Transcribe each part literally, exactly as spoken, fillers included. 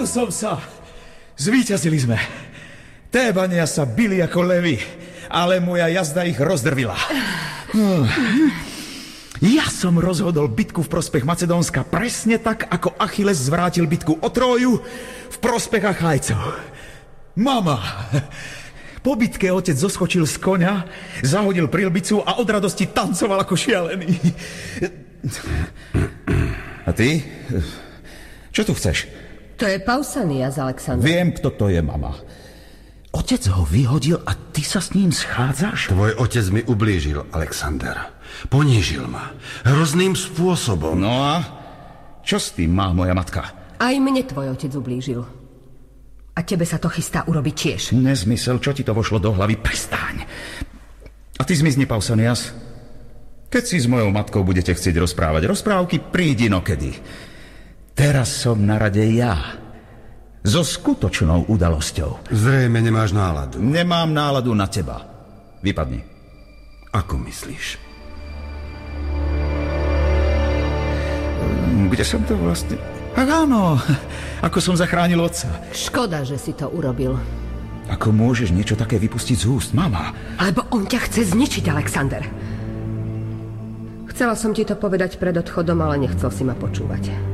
Zbavil som sa. Zvíťazili sme. Tébania sa bili ako levy, ale moja jazda ich rozdrvila. Ja som rozhodol bitku v prospech Macedónska presne tak, ako Achilles zvrátil bitku o Tróju v prospech Achajcov. Mama, po bitke otec zoskočil z koňa, zahodil prilbicu a od radosti tancoval ako šialený. A ty? Čo tu chceš? To je Pausanias, Alexander. Viem, kto to je, mama. Otec ho vyhodil a ty sa s ním schádzaš? Tvoj otec mi ublížil, Alexander. Ponížil ma. Hrozným spôsobom. No a čo s tým má moja matka? Aj mne tvoj otec ublížil. A tebe sa to chystá urobiť tiež. Nezmysel, čo ti to vošlo do hlavy? Prestaň. A ty zmizni, Pausanias. Keď si s mojou matkou budete chcieť rozprávať rozprávky, prídi nokedy. Teraz som na rade ja. So skutočnou udalosťou. Zrejme nemáš náladu. Nemám náladu na teba. Vypadni. Ako myslíš? Kde som to vlastne... Ach áno, ako som zachránil otca. Škoda, že si to urobil. Ako môžeš niečo také vypustiť z úst, mama? Lebo on ťa chce zničiť, Alexander. Chcela som ti to povedať pred odchodom, ale nechcel si ma počúvať.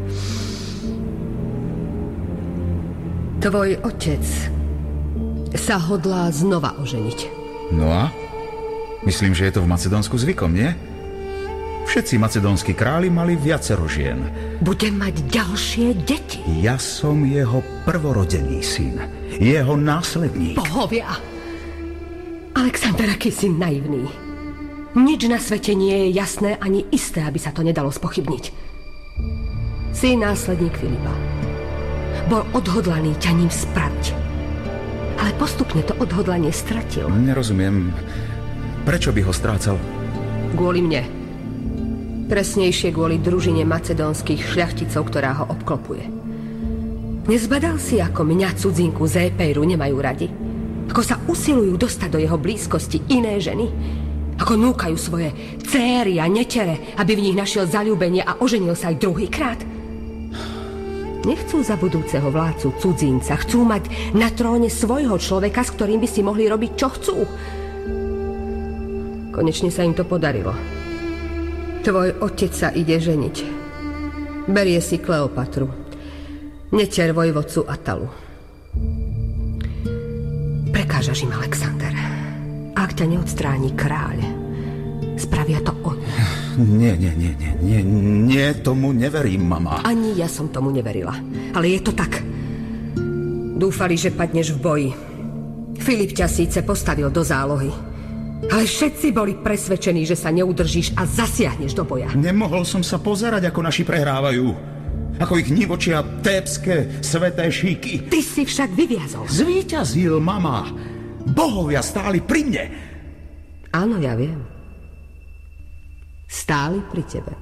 Tvoj otec sa hodlá znova oženiť. No a? Myslím, že je to v Macedónsku zvykom, nie? Všetci macedónski králi mali viacero žien. Bude mať ďalšie deti. Ja som jeho prvorodený syn. Jeho následník. Bohovia! Alexander, aký si naivný. Nič na svete nie je jasné ani isté, aby sa to nedalo spochybniť. Si následník Filipa. Bol odhodlaný ťa ním spraviť. Ale postupne to odhodlanie stratil. Nerozumiem. Prečo by ho strácal? Kvôli mne. Presnejšie kvôli družine macedónskych šľachticov, ktorá ho obklopuje. Nezbadal si, ako mňa, cudzinku z Épeiru, nemajú radi? Ako sa usilujú dostať do jeho blízkosti iné ženy? Ako núkajú svoje céry a netere, aby v nich našiel zaľúbenie a oženil sa aj druhýkrát? Nechcú za budúceho vládcu cudzinca. Chcú mať na tróne svojho človeka, s ktorým by si mohli robiť, čo chcú. Konečne sa im to podarilo. Tvoj otec sa ide ženiť. Berie si Kleopatru. Netier vojvodcu Atalu. Prekážaš im, Alexander. Ak ťa neodstráni kráľ, spravia to oni. Nie, nie, nie, nie, nie, nie, tomu neverím, mama. Ani ja som tomu neverila. Ale je to tak. Dúfali, že padneš v boji. Filip ťa síce postavil do zálohy, ale všetci boli presvedčení, že sa neudržíš a zasiahneš do boja. Nemohol som sa pozerať, ako naši prehrávajú. Ako ich nivočia tébske sveté šíky. Ty si však vyviazol. Zvíťazil, mama. Bohovia stáli pri mne. Áno, ja viem. Stáli pri tebe.